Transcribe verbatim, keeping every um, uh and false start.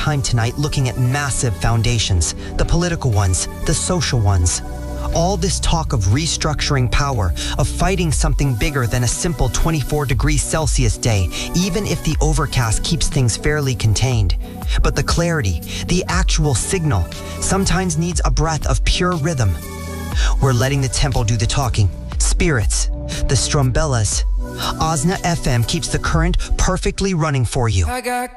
time tonight looking at massive foundations, the political ones, the social ones. All this talk of restructuring power, of fighting something bigger than a simple twenty-four degrees Celsius day, even if the overcast keeps things fairly contained. But the clarity, the actual signal, sometimes needs a breath of pure rhythm. We're letting the tempo do the talking. Spirits, the Strumbellas. Osna F M keeps the current perfectly running for you. I got